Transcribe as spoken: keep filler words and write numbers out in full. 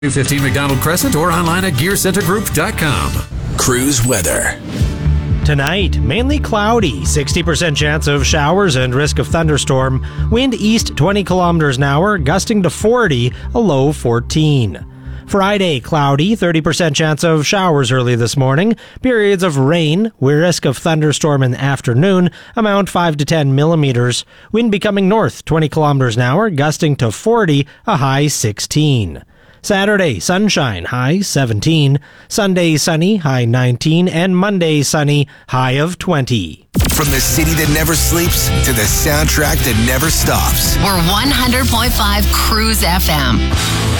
two fifteen McDonald Crescent or online at gear center group dot com. Cruise weather. Tonight, mainly cloudy, sixty percent chance of showers and risk of thunderstorm. Wind east twenty kilometers an hour, gusting to forty, a low fourteen. Friday, cloudy, thirty percent chance of showers early this morning. Periods of rain, with risk of thunderstorm in the afternoon, amount five to ten millimeters. Wind becoming north twenty kilometers an hour, gusting to forty, a high sixteen. Saturday, sunshine, high seventeen. Sunday, sunny, high nineteen. And Monday, sunny, high of twenty. From the city that never sleeps to the soundtrack that never stops. We're one hundred point five Cruise F M.